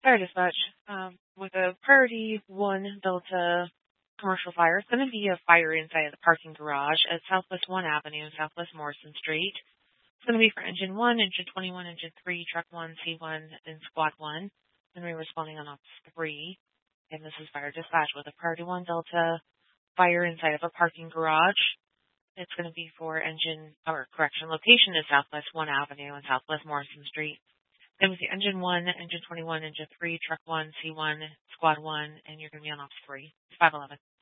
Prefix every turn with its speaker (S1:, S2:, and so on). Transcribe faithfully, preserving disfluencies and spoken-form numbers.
S1: Fire dispatch. Um, with a priority one Delta commercial fire, it's going to be a fire inside of the parking garage at Southwest one Avenue, Southwest Morrison Street. It's going to be for engine one, engine twenty-one, engine three, truck one, C one, and squad one. It's going to be responding on ops three. And this is fire dispatch with a priority one Delta fire inside of a parking garage. It's going to be for engine, or correction, location is Southwest one Avenue and Southwest Morrison Street. Then with the engine one, engine twenty-one, engine three, truck one, C one, squad one, and you're going to be on ops three. It's five eleven.